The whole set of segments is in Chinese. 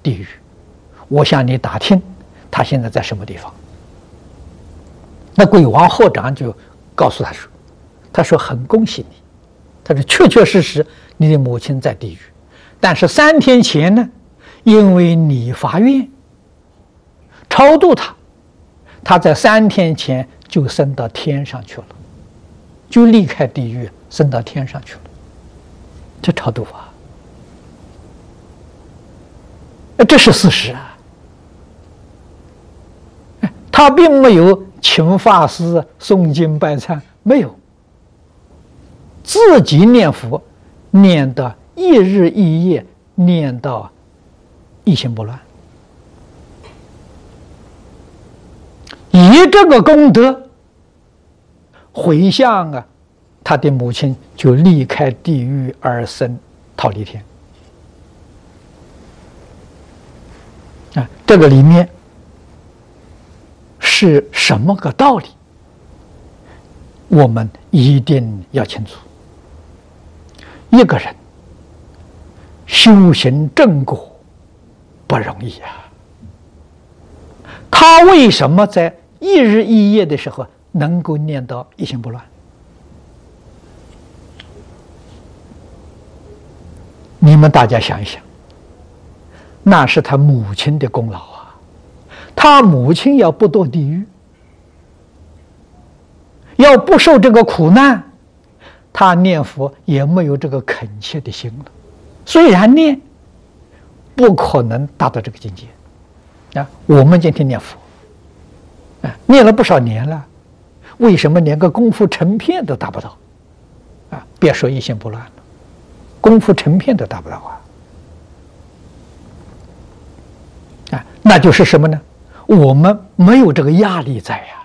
地狱。我向你打听，他现在在什么地方？那鬼王后长就告诉他说：“他说很恭喜你，他说确确实实你的母亲在地狱，但是3天前呢，因为你发愿超度他，他在3天前就升到天上去了，就离开地狱升到天上去了。这超度法，这是事实啊。他并没有请法师诵经拜忏，没有，自己念佛，念到1日1夜，念到一心不乱，以这个功德回向啊，他的母亲就离开地狱而生忉利天啊。这个里面是什么个道理？我们一定要清楚。一个人修行正果不容易啊，他为什么在1日1夜的时候能够念到一心不乱？你们大家想一想，那是他母亲的功劳啊。他母亲要不堕地狱，要不受这个苦难，他念佛也没有这个恳切的心了。虽然念，不可能达到这个境界啊。我们今天念佛啊，念了不少年了，为什么连个功夫成片都达不到啊？别说一心不乱了，功夫成片都达不到啊！那就是什么呢？我们没有这个压力在呀。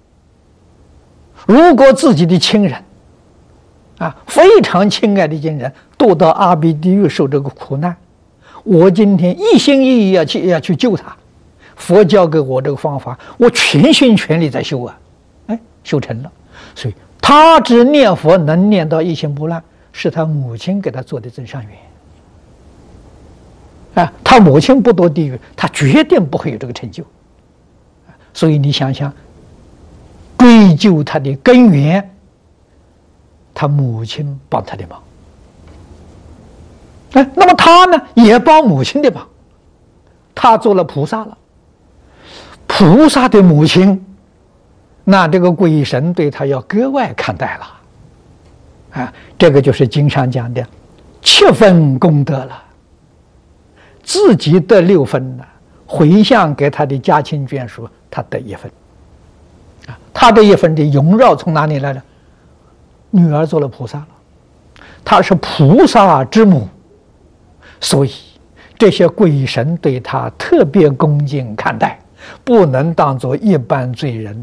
如果自己的亲人啊，非常亲爱的亲人堕到阿鼻地狱受这个苦难，我今天一心一意要去救他，佛教给我这个方法，我全心全力在修啊，修成了。所以他只念佛能念到一心不乱，是他母亲给他做的增上缘啊。他母亲不堕地狱，他决定不会有这个成就。所以你想想，追究他的根源，他母亲帮他的忙，那么他呢也帮母亲的忙，他做了菩萨了。菩萨的母亲，那这个鬼神对他要格外看待了啊。这个就是经上讲的7分功德了，自己得6分了，回向给他的家亲眷属，他得1分啊。他这1分的荣耀从哪里来的？女儿做了菩萨了，她是菩萨之母，所以这些鬼神对他特别恭敬看待，不能当作一般罪人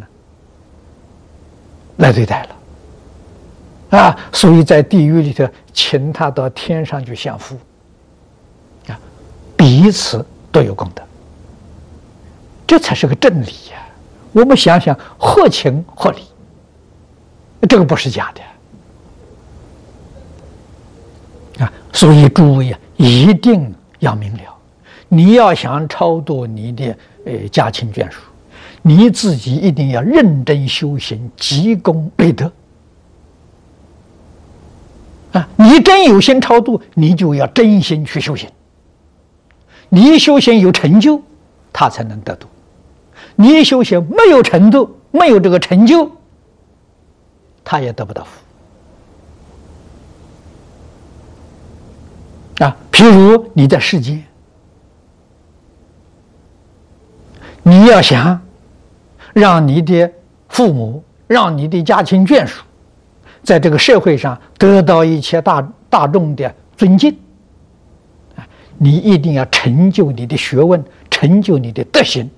来对待了啊。所以在地狱里头请他到天上去享福啊，彼此都有功德，这才是个真理呀。我们想想，合情合理，这个不是假的啊。所以诸位啊，一定要明了，你要想超度你的家亲眷属，你自己一定要认真修行，积功累德啊。你真有心超度，你就要真心去修行。你修行有成就，他才能得度。你修行没有程度，没有这个成就，他也得不到福啊。譬如你在世间，你要想让你的父母，让你的家亲眷属在这个社会上得到一切大众的尊敬，你一定要成就你的学问，成就你的德行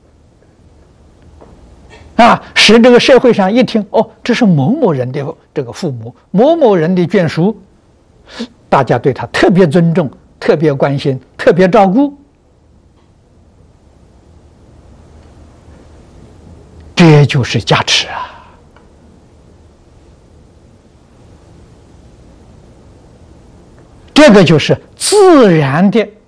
啊，使这个社会上一听，哦，这是某某人的这个父母，某某人的眷属，大家对他特别尊重，特别关心，特别照顾，这就是加持啊。这个就是自然的